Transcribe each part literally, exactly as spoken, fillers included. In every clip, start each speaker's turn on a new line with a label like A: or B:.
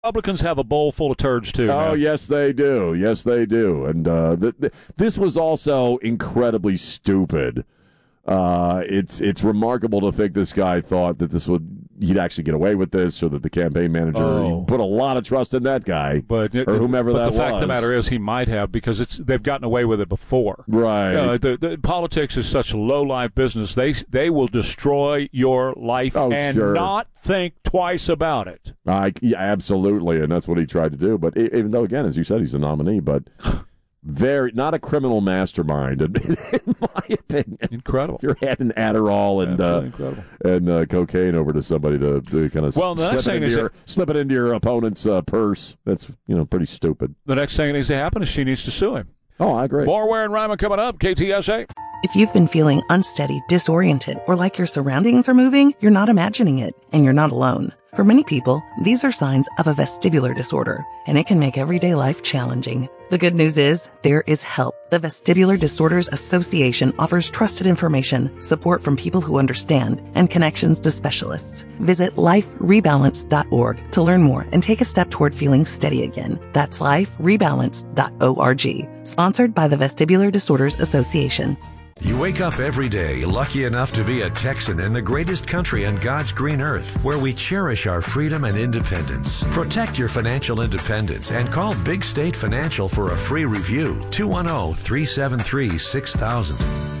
A: Republicans have a bowl full of turds, too.
B: Oh,
A: man.
B: yes, they do. Yes, they do. And uh, th- th- this was also incredibly stupid. Uh, it's it's remarkable to think this guy thought that this would he'd actually get away with this, or that the campaign manager
A: Oh.
B: put a lot of trust in that guy,
A: But,
B: or whomever
A: but
B: that
A: the fact
B: was.
A: of the matter is he might have, because it's they've gotten away with it before.
B: Right.
A: Uh, the, the, politics is such a low-life business. They they will destroy your life
B: Oh,
A: and
B: sure.
A: not think twice about it.
B: I, yeah, absolutely, and that's what he tried to do. But e- even though, again, as you said, he's a nominee, but very not a criminal mastermind, in, in my opinion.
A: Incredible.
B: You're handing Adderall and uh,
A: incredible.
B: and uh, cocaine over to somebody to, to kind of
A: Well, the next
B: slip, it
A: thing
B: into
A: is
B: your,
A: that-
B: slip it into your opponent's uh, purse. That's you know pretty stupid.
A: The next thing that needs to happen is she needs to sue him.
B: Oh, I agree.
A: More Ware and Ryman coming up. K T S A.
C: If you've been feeling unsteady, disoriented, or like your surroundings are moving, you're not imagining it, and you're not alone. For many people, these are signs of a vestibular disorder, and it can make everyday life challenging. The good news is, there is help. The Vestibular Disorders Association offers trusted information, support from people who understand, and connections to specialists. Visit life rebalance dot org to learn more and take a step toward feeling steady again. That's life rebalance dot org. Sponsored by the Vestibular Disorders Association.
D: You wake up every day lucky enough to be a Texan in the greatest country on God's green earth, where we cherish our freedom and independence. Protect your financial independence and call Big State Financial for a free review. two one zero, three seven three, six thousand.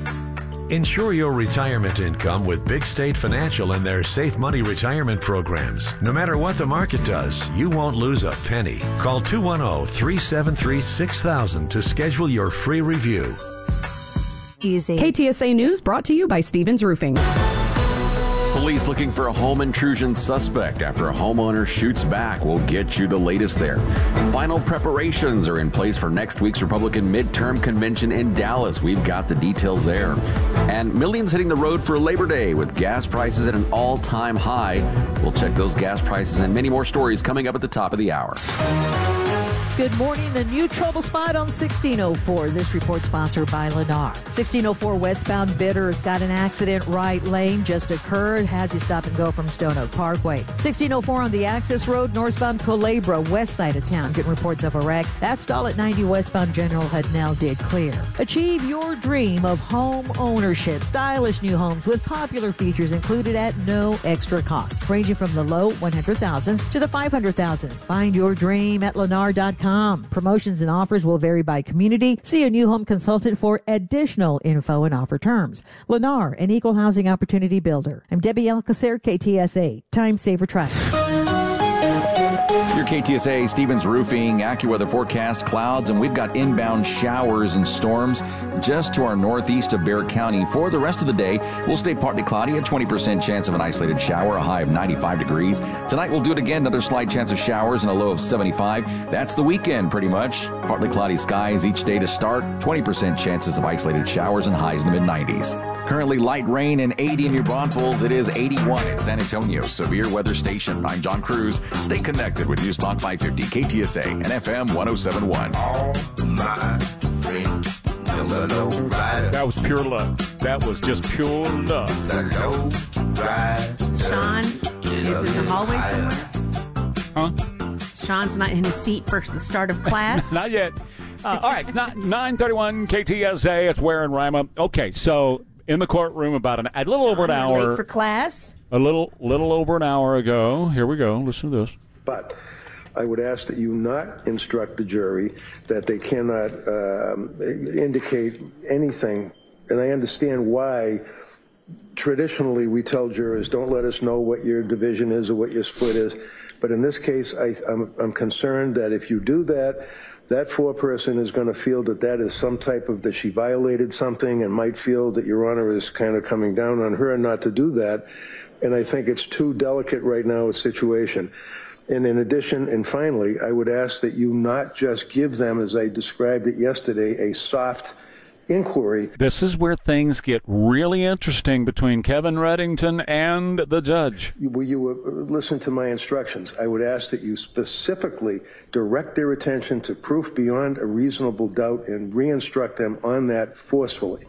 D: Ensure your retirement income with Big State Financial and their Safe Money retirement programs. No matter what the market does, you won't lose a penny. Call two one zero, three seven three, six thousand to schedule your free review.
E: Easy. K T S A News brought to you by Stevens Roofing.
F: Police looking for a home intrusion suspect after a homeowner shoots back. We'll get you the latest there. Final preparations are in place for next week's Republican midterm convention in Dallas. We've got the details there. And millions hitting the road for Labor Day with gas prices at an all-time high. We'll check those gas prices and many more stories coming up at the top of the hour.
G: Good morning. A new trouble spot on sixteen oh four. This report sponsored by Lennar. sixteen oh four westbound Bitters got an accident right lane just occurred. Has you stop and go from Stone Oak Parkway. sixteen oh four on the Access Road, northbound Culebra, west side of town. Getting reports of a wreck. That stall at ninety westbound General Hudnell did clear. Achieve your dream of home ownership. Stylish new homes with popular features included at no extra cost. Ranging from the low one hundred thousands to the five hundred thousands. Find your dream at Lennar dot com. Promotions and offers will vary by community. See a new home consultant for additional info and offer terms. Lennar, an equal housing opportunity builder. I'm Debbie Alcacer, K T S A. Time saver traffic.
F: Your K T S A Stevens Roofing AccuWeather forecast, clouds, and we've got inbound showers and storms just to our northeast of Bexar County. For the rest of the day, we'll stay partly cloudy, a twenty percent chance of an isolated shower, a high of ninety-five degrees. Tonight we'll do it again, another slight chance of showers and a low of seventy-five. That's the weekend pretty much. Partly cloudy skies each day to start, twenty percent chances of isolated showers and highs in the mid nineties. Currently light rain and eighty in New Braunfels. It is eighty-one at San Antonio Severe Weather Station. I'm John Cruz. Stay connected with News Talk five fifty K T S A and F M one oh seven point one.
H: All my friends, the low rider.
A: That was pure love. That was just pure love.
H: The low rider.
I: Sean is in the hallway somewhere.
A: Huh?
I: Sean's not in his seat for the start of class.
A: Not yet. Uh, all right, nine thirty-one K T S A. It's Ware and Rima. Okay, so in the courtroom about an, a little over an hour.
I: Late for class.
A: A little, little over an hour ago. Here we go. Listen to this.
J: But I would ask that you not instruct the jury that they cannot um, indicate anything. And I understand why traditionally we tell jurors, don't let us know what your division is or what your split is. But in this case, I, I'm, I'm concerned that if you do that, that foreperson is going to feel that that is some type of, that she violated something and might feel that Your Honor is kind of coming down on her not to do that. And I think it's too delicate right now a situation. And in addition, and finally, I would ask that you not just give them, as I described it yesterday, a soft inquiry.
A: This is where things get really interesting between Kevin Reddington and the judge.
J: Will you uh, listen to my instructions? I would ask that you specifically direct their attention to proof beyond a reasonable doubt and re-instruct them on that forcefully.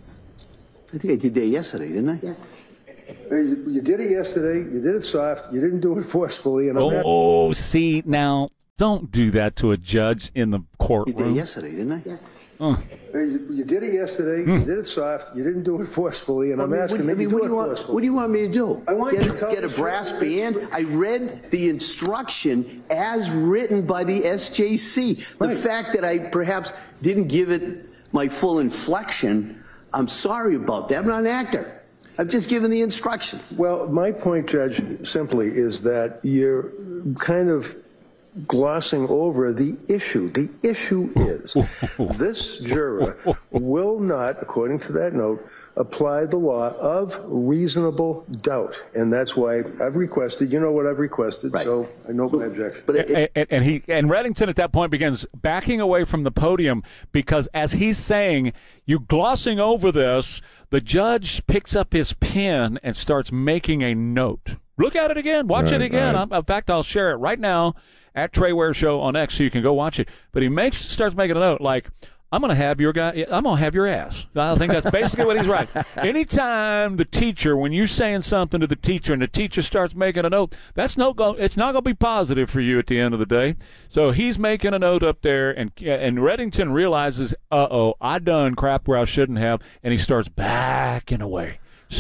K: I think I did that yesterday, didn't I?
I: Yes.
J: You, you did it yesterday. You did it soft. You didn't do it forcefully. And I'm
A: oh,
J: not-
A: oh, see, now, Don't do that to a judge in the courtroom.
K: You did yesterday, didn't I?
I: Yes.
A: Uh.
J: You, you did it yesterday.
A: Mm.
J: You did it soft. You didn't do it forcefully. And
K: I
J: I'm
K: mean,
J: asking,
K: what,
J: maybe
K: I mean,
J: do
K: what
J: it
K: do you want,
J: forcefully.
K: what do you want me to do?
J: I want
K: get,
J: you to tell
K: get a
J: the
K: brass
J: truth.
K: band. I read the instruction as written by the S J C. The
J: Right.
K: fact that I perhaps didn't give it my full inflection, I'm sorry about that. I'm not an actor. I've just given the instructions.
J: Well, my point, Judge, simply is that you're kind of glossing over the issue. The issue is this juror will not, according to that note, apply the law of reasonable doubt. And that's why I've requested, you know what I've requested,
K: Right.
J: so I know my objection.
K: But it,
A: And, and, and he and Reddington at that point begins backing away from the podium because as he's saying, you glossing over this, the judge picks up his pen and starts making a note. Look at it again. Watch
B: Right,
A: it again.
B: right.
A: I'm, in fact, I'll share it right now at Trey Ware Show on X so you can go watch it. But he makes starts making a note like, I'm going to have your guy. I'm going to have your ass. I think that's basically what he's right. Anytime the teacher, when you're saying something to the teacher and the teacher starts making a note, that's no go. It's not going to be positive for you at the end of the day. So he's making a note up there, and and Reddington realizes, uh oh, I done crap where I shouldn't have, and he starts backing away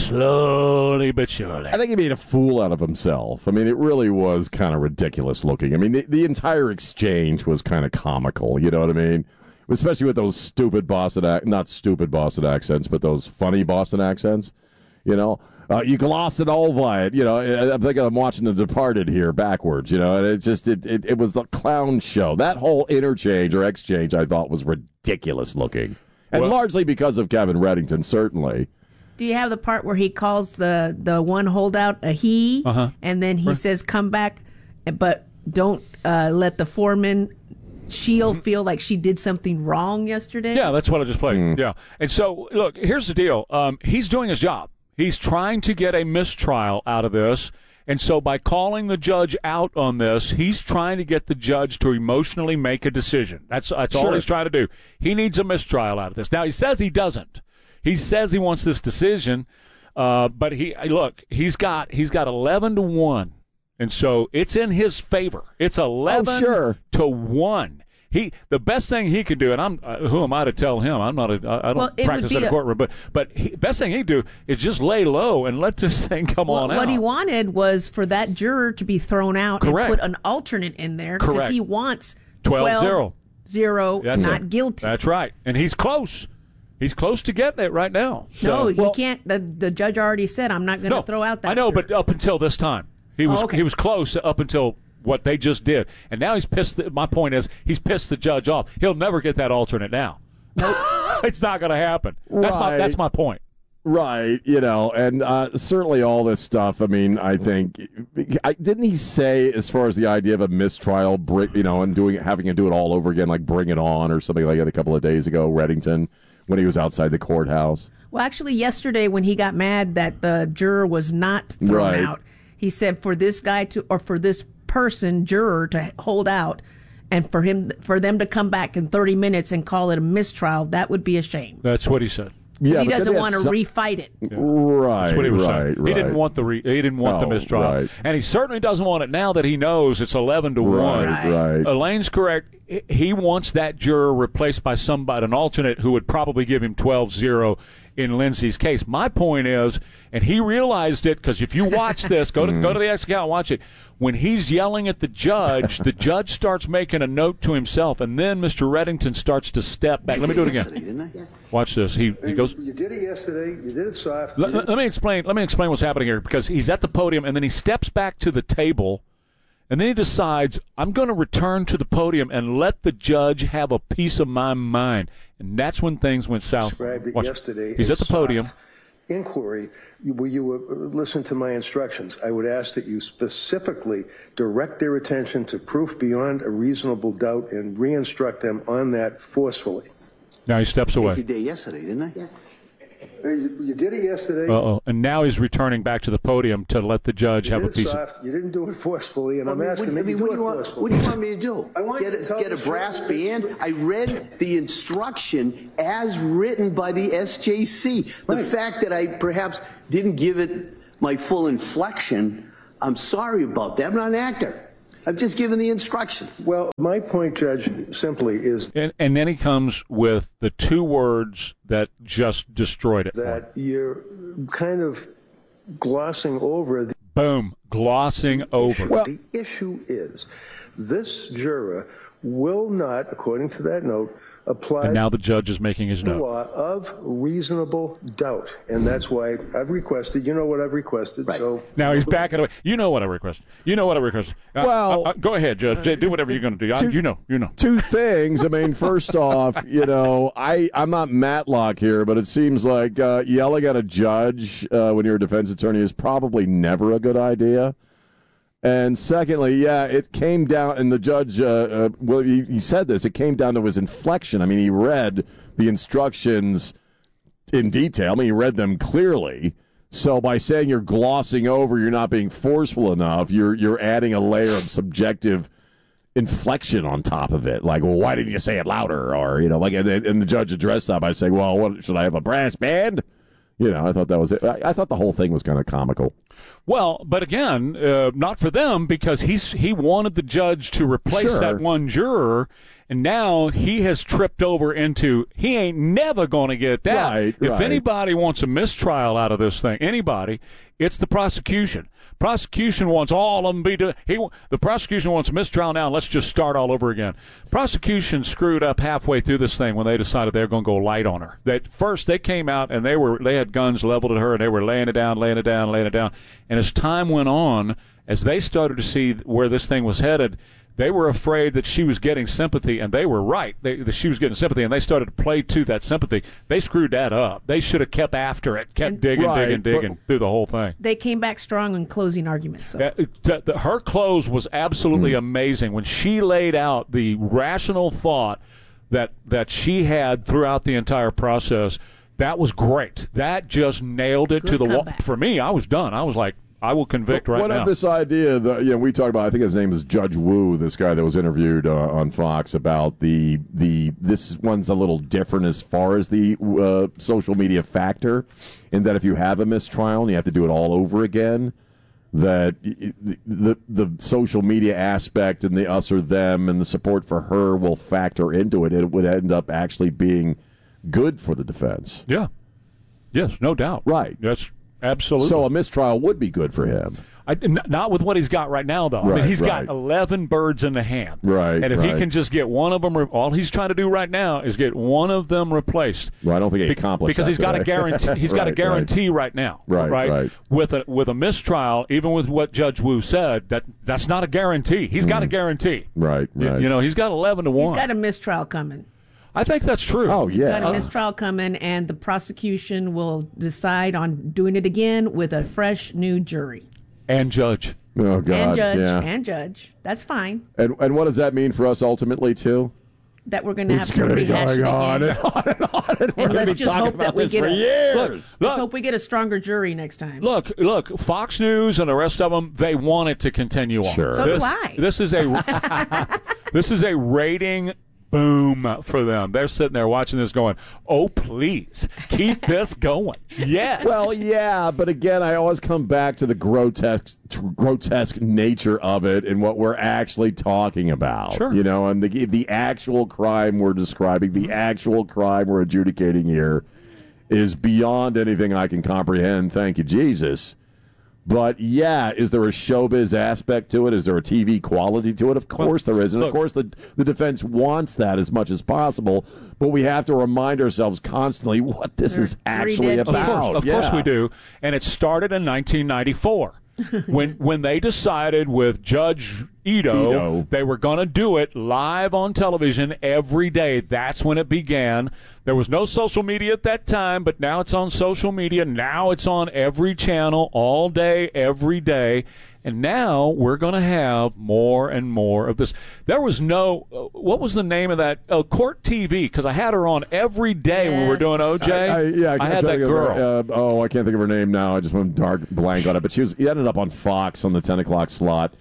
A: slowly but surely.
B: I think he made a fool out of himself. I mean, it really was kind of ridiculous looking. I mean, the, the entire exchange was kind of comical. You know what I mean? Especially with those stupid Boston, ac- not stupid Boston accents, but those funny Boston accents. You know, uh, you gloss it over it. You know, I, I'm thinking I'm watching The Departed here backwards. You know, and it just it, it it was the clown show. That whole interchange or exchange, I thought, was ridiculous looking, and
A: Well-
B: largely because of Kevin Reddington, certainly.
I: Do you have the part where he calls the, the one holdout a he,
A: Uh-huh.
I: and then he says, come back, but don't uh, let the foreman, she'll feel like she did something wrong yesterday?
A: Yeah, that's what I just played. Yeah. And so, look, here's the deal. Um, he's doing his job. He's trying to get a mistrial out of this. And so by calling the judge out on this, he's trying to get the judge to emotionally make a decision. That's, that's all
B: Sure.
A: he's trying to do. He needs a mistrial out of this. Now, he says he doesn't. He says he wants this decision, uh, but he look, he's got he's got eleven to one. And so it's in his favor. It's eleven
B: Oh, sure.
A: to one. He the best thing he could do, and I'm uh, who am I to tell him? I'm not a I I don't
I: Well, it would
A: practice
I: be
A: in a
I: a-
A: courtroom, but but he, best thing he can do is just lay low and let this thing come
I: Well,
A: on out.
I: what he wanted was for that juror to be thrown out
A: Correct.
I: and put an alternate in there because
A: Correct.
I: he wants
A: twelve zero.
I: zero,
A: That's
I: not
A: it.
I: guilty.
A: That's right, and he's close. He's close to getting it right now.
I: no,
A: So-
I: you can't. The, the judge already said, I'm not going to
A: No,
I: throw out that
A: I know,
I: juror.
A: but up until this time, he was
I: Oh, okay.
A: he was close up until what they just did, and now he's pissed. The, my point is, he's pissed the judge off. He'll never get that alternate now. Nope, it's not going to happen. That's my
B: Right.
A: that's my point.
B: Right, you know, and uh, certainly all this stuff. I mean, I think I, didn't he say, as far as the idea of a mistrial, bring, you know, and doing having to do it all over again, like Bring It On or something like that, a couple of days ago, Reddington, when he was outside the courthouse.
I: Well, actually, yesterday when he got mad that the juror was not thrown
B: Right.
I: out, he said for this guy to, or for this person, juror, to hold out, and for him, for them to come back in thirty minutes and call it a mistrial, that would be a shame.
A: That's what he said.
I: Because
B: Yeah,
I: he
B: but
I: doesn't
B: then
I: want to
B: it's some-
I: refight it.
B: Right,
A: That's what he was
B: right,
A: saying.
B: right.
A: He didn't want the re- he didn't want the
B: Oh,
A: mistrial,
B: right.
A: and he certainly doesn't want it now that he knows it's eleven to one.
B: Right, right.
A: Elaine's correct. He wants that juror replaced by somebody, an alternate who would probably give him twelve zero in Lindsay's case. My point is, and he realized it because if you watch this, go to go to the X account and watch it. When he's yelling at the judge, the judge starts making a note to himself, and then Mister Reddington starts to step back. Let me do it
K: Yesterday,
A: again.
K: didn't I?
A: Watch this. He he goes.
J: You did it yesterday. You did it soft.
A: Let, let me explain. Let me explain what's happening here because he's at the podium and then he steps back to the table, and then he decides, I'm going to return to the podium and let the judge have a piece of my mind, and that's when things went south.
J: Described it
A: Watch.
J: yesterday.
A: He's
J: a
A: at the podium.
J: soft Inquiry. Will you uh, listen to my instructions? I would ask that you specifically direct their attention to proof beyond a reasonable doubt and re-instruct them on that forcefully.
A: Now he steps
K: I
A: away.
K: did that yesterday, didn't I?
I: Yes.
J: You, you did it yesterday.
A: Uh oh, and now he's returning back to the podium to let the judge
J: You
A: have a
J: did it
A: piece. Of,
J: soft. You didn't do it forcefully, and
K: I
J: I'm
K: mean,
J: asking
K: what, I
J: maybe
K: mean,
J: do
K: what,
J: it
K: do you want,
J: forcefully.
K: what do you want me to do?
J: I want you
K: get
J: to
K: a,
J: tell
K: get a
J: the
K: brass
J: truth.
K: band. I read the instruction as written by the S J C. The
J: Right.
K: fact that I perhaps didn't give it my full inflection, I'm sorry about that. I'm not an actor. I've just given the instructions.
J: Well, my point, Judge, simply is...
A: And, and then he comes with the two words that just destroyed it.
J: That you're kind of glossing over the...
A: Boom. Glossing over.
J: Well, the issue is this juror will not, according to that note, apply
A: and now the judge is making his
J: the
A: note.
J: law of reasonable doubt. And that's why I've requested, you know what I've requested, right. so...
A: Now he's backing away. You know what I requested. You know what I requested. Uh,
B: Well...
A: Uh, uh, go ahead, Judge. Do whatever you're going to do. I,
B: Two,
A: you know, you know.
B: Two things. I mean, first off, you know, I, I'm not Matlock here, but it seems like uh, yelling at a judge uh, when you're a defense attorney is probably never a good idea. And secondly, yeah, it came down, and the judge, uh, uh, well, he, he said this, it came down to his inflection. I mean, he read the instructions in detail. I mean, he read them clearly. So by saying you're glossing over, you're not being forceful enough, you're you're adding a layer of subjective inflection on top of it. Like, well, why didn't you say it louder? Or, you know, like, and, and the judge addressed that by saying, well, what, should I have a brass band? You know, I thought that was it. I, I thought the whole thing was kind of comical.
A: Well, but again, uh, not for them, because he's he wanted the judge to replace
B: Sure.
A: that one juror, and now he has tripped over into he ain't never going to get that.
B: Right,
A: if
B: right.
A: anybody wants a mistrial out of this thing, anybody, it's the prosecution. Prosecution wants all of them to be do- he the prosecution wants a mistrial now. Let's just start all over again. Prosecution screwed up halfway through this thing when they decided they're going to go light on her. That first they came out and they were they had guns leveled at her and they were laying it down, laying it down, laying it down. And as time went on, as they started to see where this thing was headed, they were afraid that she was getting sympathy, and they were right. They, that she was getting sympathy, and they started to play to that sympathy. They screwed that up. They should have kept after it, kept
I: And-
A: digging,
B: Right,
A: digging, digging
B: but-
A: through the whole thing.
I: They came back strong in closing arguments. So.
A: Uh, th- th- her close was absolutely amazing when she laid out the rational thought that that she had throughout the entire process. That was great. That just nailed it
I: Good
A: to the wall.
I: comeback.
A: For me, I was done. I was like, I will convict
B: But
A: right
B: what
A: now.
B: of this idea that, you know, we talked about, I think his name is Judge Wu, this guy that was interviewed uh, on Fox about the, the, this one's a little different as far as the uh, social media factor, in that if you have a mistrial and you have to do it all over again, that the, the, the social media aspect and the us or them and the support for her will factor into it. It would end up actually being good for the defense.
A: Yeah. Yes, no doubt.
B: Right.
A: That's absolutely.
B: So a mistrial would be good for him.
A: I, n- not with what he's got right now, though. I mean,
B: Right,
A: he's
B: right.
A: got eleven birds in the hand.
B: Right,
A: And if
B: right.
A: he can just get one of them, re- all he's trying to do right now is get one of them replaced.
B: Well, I don't think he
A: Be-
B: accomplished
A: because
B: that
A: he's got a
B: today.
A: guarantee. He's got a
B: Right, right.
A: guarantee right, now.
B: Right, right.
A: With a with a mistrial, even with what Judge Wu said, that that's not a guarantee. He's got a guarantee.
B: Right,
A: You-
B: right.
A: You know, he's got eleven to
I: He's
A: one.
I: got a mistrial coming.
A: I think that's true.
B: Oh,
I: He's
B: yeah.
I: got a mistrial coming, and the prosecution will decide on doing it again with a fresh new jury.
A: And judge.
B: Oh, God.
I: and judge,
B: yeah.
I: and judge. That's fine.
B: And and what does that mean for us ultimately, too?
I: That we're going to have
B: It's
I: to
B: gonna be
I: rehash it
B: going on
I: again.
B: and on and on. And we're
I: And
B: gonna
I: let's
B: be
I: just
B: talking
I: hope that
B: about
I: we
B: this
I: get
B: for
I: a-
B: years.
A: Look,
I: Let's
A: look,
I: hope we get a stronger jury next time.
A: Look, look, Fox News and the rest of them, they want it to continue on.
B: Sure.
I: So do
A: this,
I: I.
A: This is a this is a rating boom for them. They're sitting there watching this going, "Oh, please, keep this going." Yes.
B: Well, yeah, but again, I always come back to the grotesque, grotesque nature of it and what we're actually talking about.
A: Sure.
B: You know, and the the actual crime we're describing, the actual crime we're adjudicating here, is beyond anything I can comprehend. Thank you, Jesus. But yeah, is there a showbiz aspect to it? Is there a T V quality to it? Of course there is. And
A: look-
B: of course the, the defense wants that as much as possible. But we have to remind ourselves constantly what this
I: There
B: is
I: are three
B: actually
I: dead kids.
B: about.
A: Of course
B: Yeah.
A: we do. And it started in nineteen ninety-four. when when they decided with Judge Ito,
B: Ito.
A: they were going to do it live on television every day. That's when it began. There was no social media at that time, but now it's on social media. Now it's on every channel all day, every day. And now we're going to have more and more of this. There was no, uh, what was the name of that? Oh, Court T V, because I had her on every day when we were
I: Yes.
A: doing O J.
B: I, I, yeah, I,
A: I
B: can't
A: had
B: think
A: that
B: of
A: girl.
B: Her, uh, oh, I can't think of her name now. I just went dark blank on it. But she was. He ended up on Fox on the ten o'clock slot.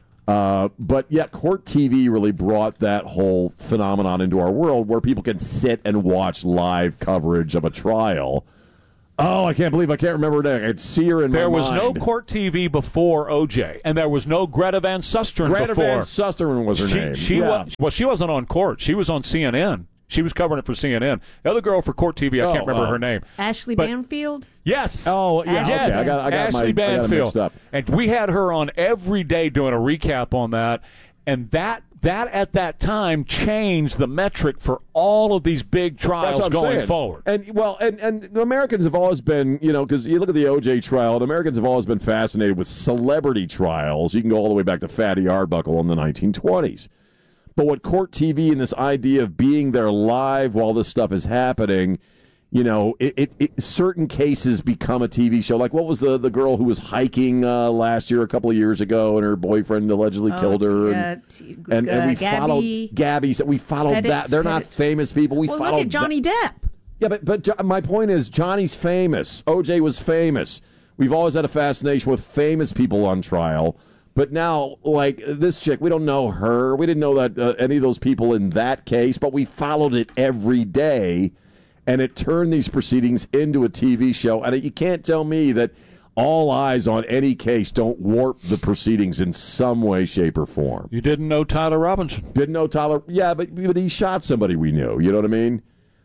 B: Uh, but yeah, Court T V really brought that whole phenomenon into our world, where people can sit and watch live coverage of a trial. Oh, I can't believe I can't remember her name. I'd see her in
A: there
B: my
A: was
B: mind.
A: no court T V before O J, and there was no Greta Van Susteren
B: Greta
A: before.
B: Van Susteren was her
A: she,
B: name.
A: She
B: yeah.
A: was, well, she wasn't on court. She was on C N N. She was covering it for C N N. The other girl for court T V, I
B: oh,
A: can't remember
B: oh.
A: her name.
I: Ashley
A: but,
I: Banfield?
A: Yes.
B: Oh, yeah.
A: Yes.
B: Okay. I got, I got
A: Ashley
B: my, I got it
A: Banfield.
B: mixed up.
A: And we had her on every day doing a recap on that. And that that at that time changed the metric for all of these big trials going
B: saying.
A: forward.
B: And well, and and Americans have always been, you know, because you look at the O J trial, and Americans have always been fascinated with celebrity trials. You can go all the way back to Fatty Arbuckle in the nineteen twenties. But what court T V and this idea of being there live while this stuff is happening, you know, it, it, it certain cases become a T V show. Like what was the, the girl who was hiking uh, last year, a couple of years ago, and her boyfriend allegedly
I: oh,
B: killed her.
I: T-
B: and,
I: uh, t-
B: and,
I: uh,
B: and we
I: Gabby,
B: followed Gabby. So we followed
I: Pettit,
B: that. They're not
I: Pettit.
B: famous people. We
I: well,
B: followed
I: look at Johnny Depp.
B: Yeah, but but Jo- my point is, Johnny's famous. O J was famous. We've always had a fascination with famous people on trial. But now, like this chick, we don't know her. We didn't know that uh, any of those people in that case, but we followed it every day, and it turned these proceedings into a T V show. And you can't tell me that all eyes on any case don't warp the proceedings in some way, shape, or form.
A: You didn't know Tyler Robinson.
B: Didn't know Tyler. Yeah, but, but he shot somebody we knew. You know what I mean?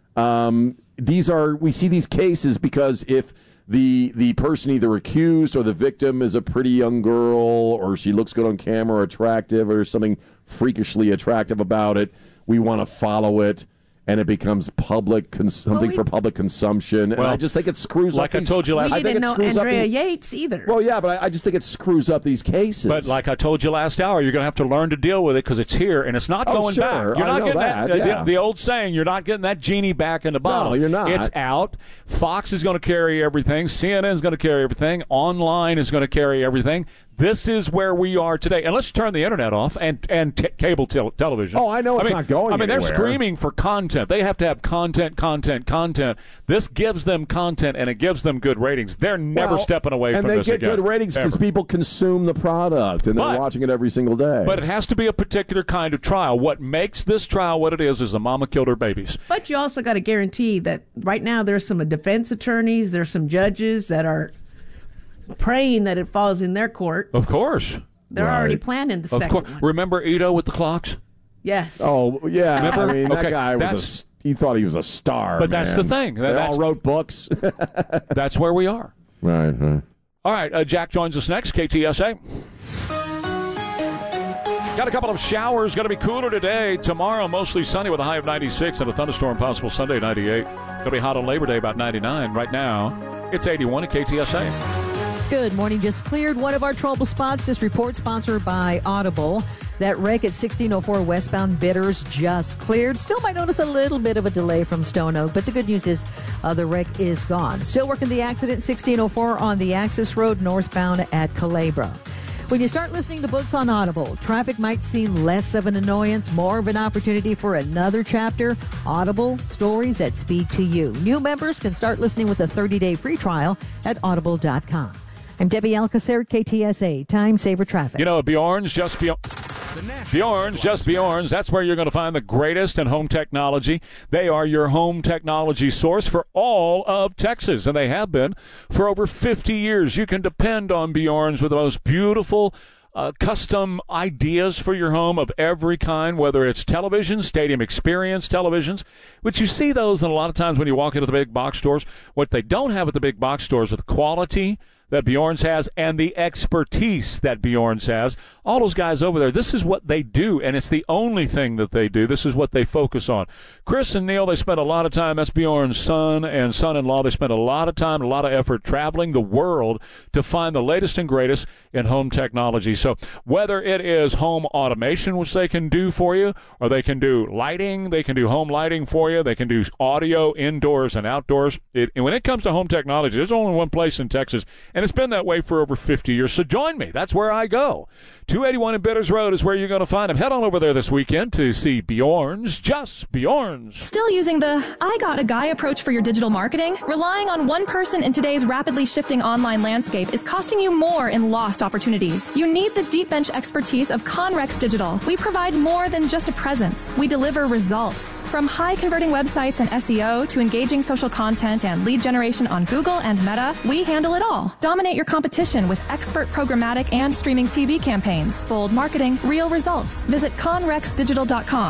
B: Um, these are we see these cases because if the the person either accused or the victim is a pretty young girl, or she looks good on camera, or attractive, or something freakishly attractive about it, we want to follow it, and it becomes public cons- something
I: we,
B: for public consumption.
A: well,
B: and I just think it screws
A: like
B: up.
A: I
B: these,
A: told you last,
I: We
A: I
I: didn't
B: think it
I: know
B: screws up
I: Andrea
B: the-
I: Yates either.
B: Well, yeah, but I, I just think it screws up these cases.
A: But like I told you last hour, you're going to have to learn to deal with it because it's here and it's not
B: Oh,
A: going
B: sure.
A: back. You're
B: I
A: not
B: know
A: getting
B: that,
A: that.
B: yeah.
A: the, the old saying, you're not getting that genie back in the bottle.
B: No, you're not.
A: It's out. Fox is going to carry everything. C N N is going to carry everything. Online is going to carry everything. This is where we are today. And let's turn the internet off and and t- cable tel- television.
B: Oh, I know it's
A: mean,
B: not going
A: I mean,
B: anywhere.
A: they're screaming for content. They have to have content, content, content. This gives them content, and it gives them good ratings. They're never
B: Well,
A: stepping away
B: and
A: from
B: they
A: this
B: get
A: again.
B: good ratings because
A: Ever.
B: people consume the product and they're
A: But-
B: watching it every single day.
A: But it has to be a particular kind of trial. What makes this trial what it is is the mama killed her babies.
I: But you also got to guarantee that right now there's some defense attorneys, there's some judges that are praying that it falls in their court.
A: Of course.
I: They're
B: Right.
I: already planning the
A: Of
I: second
A: course.
I: one.
A: Remember Ito with the clocks?
I: Yes.
B: Oh yeah,
A: Remember?
B: I mean that
A: Okay,
B: guy was
A: that's-
B: a, he thought he was a star.
A: But that's
B: man.
A: the thing.
B: They
A: That's-
B: all wrote books.
A: That's where we are.
B: right, right.
A: All right, uh, Jack joins us next, K T S A. Got a couple of showers. Going to be cooler today. Tomorrow, mostly sunny with a high of ninety-six and a thunderstorm possible Sunday, ninety-eight. Going to be hot on Labor Day, about ninety-nine. Right now, it's eighty-one at K T S A.
G: Good morning. Just cleared one of our trouble spots. This report sponsored by Audible. That wreck at sixteen oh four westbound Bitters just cleared. Still might notice a little bit of a delay from Stone Oak, but the good news is uh, the wreck is gone. Still working the accident, sixteen oh four on the Access Road northbound at Calabra. When you start listening to books on Audible, traffic might seem less of an annoyance, more of an opportunity for another chapter. Audible, stories that speak to you. New members can start listening with a thirty-day free trial at audible dot com. I'm Debbie Alcacer, K T S A, Time Saver Traffic.
A: You know, Bjorn's just Bjorn. Bjorn's, just Bjorn's. That's where you're going to find the greatest in home technology. They are your home technology source for all of Texas, and they have been for over fifty years. You can depend on Bjorn's with the most beautiful uh, custom ideas for your home of every kind, whether it's televisions, stadium experience televisions, which you see those and a lot of times when you walk into the big box stores. What they don't have at the big box stores are the quality that Bjorn's has and the expertise that Bjorn's has. All those guys over there, this is what they do, and it's the only thing that they do. This is what they focus on. Chris and Neil, they spent a lot of time, that's Bjorn's son and son-in-law, they spent a lot of time, a lot of effort traveling the world to find the latest and greatest in home technology. So whether it is home automation, which they can do for you, or they can do lighting, they can do home lighting for you, they can do audio indoors and outdoors. It, and when it comes to home technology, there's only one place in Texas, and And it's been that way for over fifty years. So join me. That's where I go. two eighty-one in Bitters Road is where you're going to find them. Head on over there this weekend to see Bjorn's, just Bjorn's.
L: Still using the I got a guy approach for your digital marketing? Relying on one person in today's rapidly shifting online landscape is costing you more in lost opportunities. You need the deep bench expertise of Conrex Digital. We provide more than just a presence. We deliver results. From high converting websites and S E O to engaging social content and lead generation on Google and Meta, we handle it all. Dominate your competition with expert programmatic and streaming T V campaigns. Bold marketing, real results. Visit conrex digital dot com.